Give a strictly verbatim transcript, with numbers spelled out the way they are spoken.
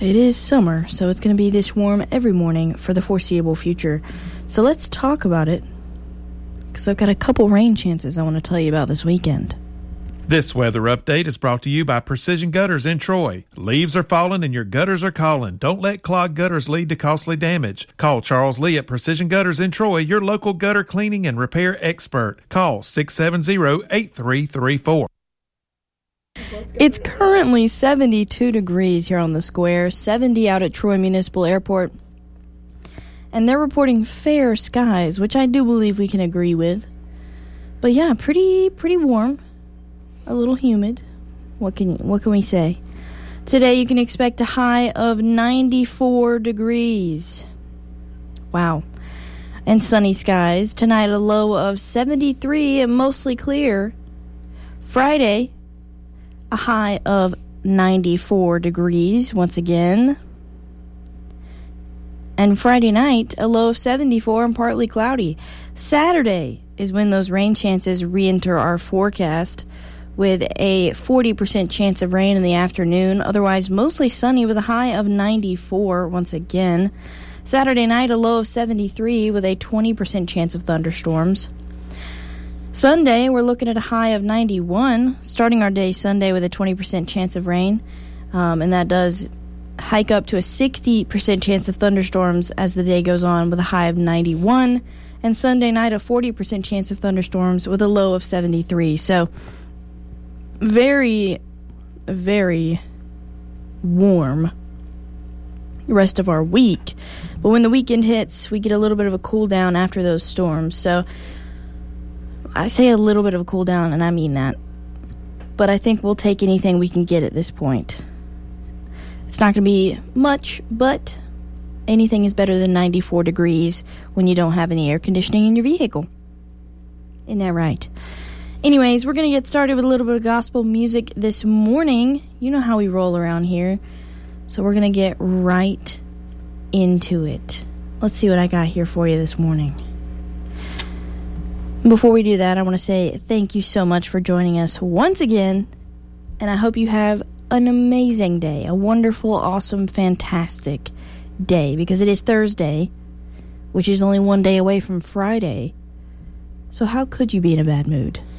it is summer, so it's going to be this warm every morning for the foreseeable future. So let's talk about it, because I've got a couple rain chances I want to tell you about this weekend. This weather update is brought to you by Precision Gutters in Troy. Leaves are falling and your gutters are calling. Don't let clogged gutters lead to costly damage. Call Charles Lee at Precision Gutters in Troy, your local gutter cleaning and repair expert. Call six seven zero, eight three three four. It's currently seventy-two degrees here on the square, seventy out at Troy Municipal Airport. And they're reporting fair skies, which I do believe we can agree with. But yeah, pretty pretty warm. A little humid. What can what can we say? Today you can expect a high of ninety-four degrees. Wow. And sunny skies. Tonight a low of seventy-three and mostly clear. Friday, a high of ninety-four degrees once again. And Friday night, a low of seventy-four and partly cloudy. Saturday is when those rain chances re-enter our forecast, with a forty percent chance of rain in the afternoon. Otherwise, mostly sunny with a high of ninety-four once again. Saturday night, a low of seventy-three with a twenty percent chance of thunderstorms. Sunday, we're looking at a high of ninety-one, starting our day Sunday with a twenty percent chance of rain. Um, and that does hike up to a sixty percent chance of thunderstorms as the day goes on with a high of ninety-one. And Sunday night, a forty percent chance of thunderstorms with a low of seventy-three. So, very, very warm the rest of our week. But when the weekend hits, we get a little bit of a cool down after those storms. So I say a little bit of a cool down, and I mean that. But I think we'll take anything we can get at this point. It's not going to be much, but anything is better than ninety-four degrees when you don't have any air conditioning in your vehicle. Isn't that right? Anyways, we're going to get started with a little bit of gospel music this morning. You know how we roll around here. So we're going to get right into it. Let's see what I got here for you this morning. Before we do that, I want to say thank you so much for joining us once again. And I hope you have an amazing day. A wonderful, awesome, fantastic day. Because it is Thursday, which is only one day away from Friday. So how could you be in a bad mood?